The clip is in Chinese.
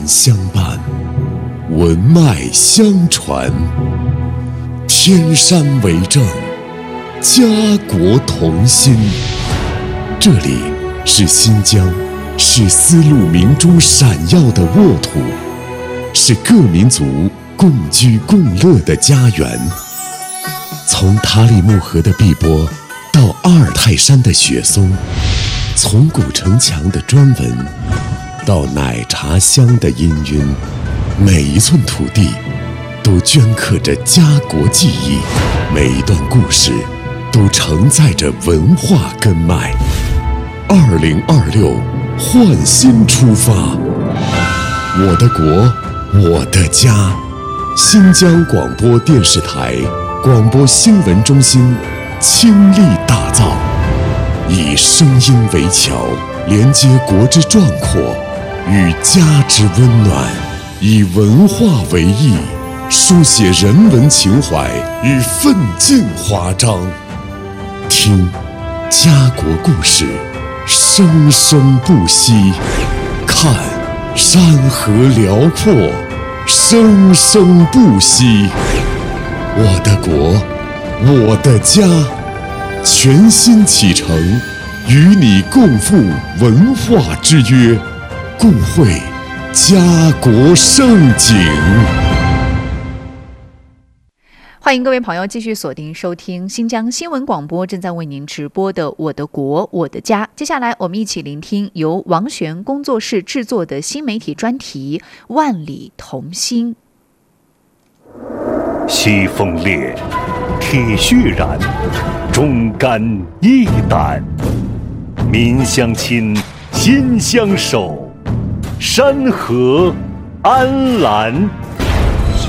相伴，文脉相传，天山为证，家国同心。这里是新疆，是丝路明珠闪耀的沃土，是各民族共居共乐的家园。从塔里木河的碧波到阿尔泰山的雪松，从古城墙的砖纹到奶茶香的氤氲，每一寸土地都镌刻着家国记忆，每一段故事都承载着文化根脉。2026，焕新出发，我的国，我的家。新疆广播电视台广播新闻中心倾力打造，以声音为桥，连接国之壮阔与家之温暖，以文化为翼，书写人文情怀与奋进华章。听家国故事，生生不息；看山河辽阔，生生不息。我的国，我的家，全新启程，与你共赴文化之约，共绘家国盛景。 欢迎各位朋友继续锁定收听新疆新闻广播正在为您直播的《我的国，我的家》。接下来我们一起聆听由王璇工作室制作的新媒体专题《万里同心》。 西风烈，铁血燃，忠肝义胆，民相亲，心相守，山河安澜。